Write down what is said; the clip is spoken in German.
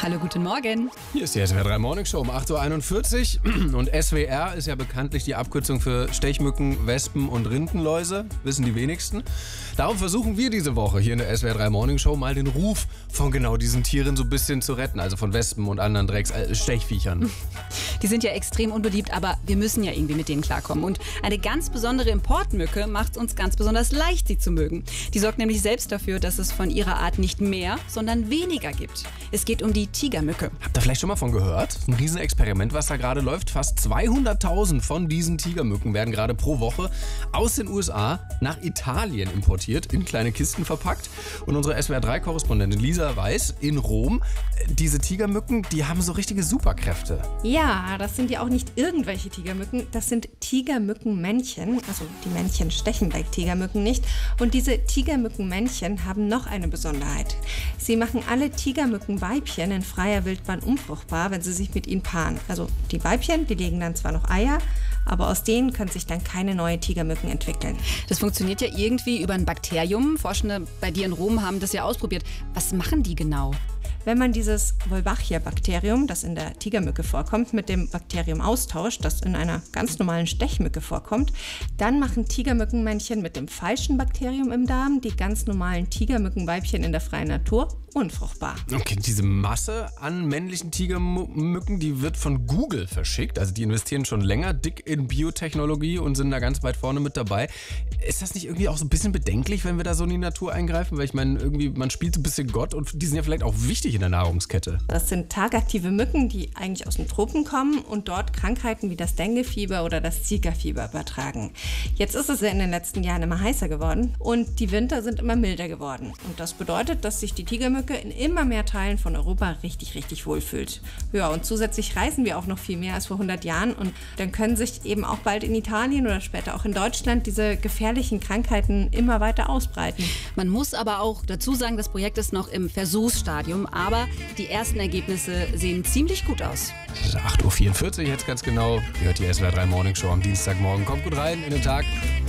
Hallo, guten Morgen. Hier ist die SWR 3 Morning Show um 8.41 Uhr. Und SWR ist ja bekanntlich die Abkürzung für Stechmücken, Wespen und Rindenläuse. Wissen die wenigsten. Darum versuchen wir diese Woche hier in der SWR 3 Morning Show mal den Ruf von genau diesen Tieren so ein bisschen zu retten. Also von Wespen und anderen Stechviechern. Die sind ja extrem unbeliebt, aber wir müssen ja irgendwie mit denen klarkommen. Und eine ganz besondere Importmücke macht es uns ganz besonders leicht, sie zu mögen. Die sorgt nämlich selbst dafür, dass es von ihrer Art nicht mehr, sondern weniger gibt. Es geht um die Tigermücke. Habt ihr vielleicht schon mal von gehört? Ein Riesenexperiment, was da gerade läuft. Fast 200.000 von diesen Tigermücken werden gerade pro Woche aus den USA nach Italien importiert, in kleine Kisten verpackt. Und unsere SWR3-Korrespondentin Lisa weiß, in Rom, diese Tigermücken, die haben so richtige Superkräfte. Ja, das sind ja auch nicht irgendwelche Tigermücken, das sind Tigermückenmännchen. Also die Männchen stechen bei Tigermücken nicht. Und diese Tigermückenmännchen haben noch eine Besonderheit. Sie machen alle Tigermückenweibchen in freier Wildbahn unfruchtbar, wenn sie sich mit ihnen paaren. Also die Weibchen, die legen dann zwar noch Eier, aber aus denen können sich dann keine neuen Tigermücken entwickeln. Das funktioniert ja irgendwie über ein Bakterium. Forschende bei dir in Rom haben das ja ausprobiert. Was machen die genau? Wenn man dieses Wolbachia-Bakterium, das in der Tigermücke vorkommt, mit dem Bakterium austauscht, das in einer ganz normalen Stechmücke vorkommt, dann machen Tigermückenmännchen mit dem falschen Bakterium im Darm die ganz normalen Tigermückenweibchen in der freien Natur unfruchtbar. Okay, diese Masse an männlichen Tigermücken, die wird von Google verschickt. Also die investieren schon länger dick in Biotechnologie und sind da ganz weit vorne mit dabei. Ist das nicht irgendwie auch so ein bisschen bedenklich, wenn wir da so in die Natur eingreifen? Weil ich meine, irgendwie, man spielt so ein bisschen Gott und die sind ja vielleicht auch wichtig in der Nahrungskette. Das sind tagaktive Mücken, die eigentlich aus den Tropen kommen und dort Krankheiten wie das Denguefieber oder das Zika-Fieber übertragen. Jetzt ist es ja in den letzten Jahren immer heißer geworden und die Winter sind immer milder geworden. Und das bedeutet, dass sich die Tigermücke in immer mehr Teilen von Europa richtig wohlfühlt. Ja, und zusätzlich reisen wir auch noch viel mehr als vor 100 Jahren und dann können sich eben auch bald in Italien oder später auch in Deutschland diese gefährlichen Krankheiten immer weiter ausbreiten. Man muss aber auch dazu sagen, das Projekt ist noch im Versuchsstadium, aber die ersten Ergebnisse sehen ziemlich gut aus. 8.44 Uhr jetzt ganz genau. Ihr hört die SWR 3 Morning Show am Dienstagmorgen. Kommt gut rein in den Tag.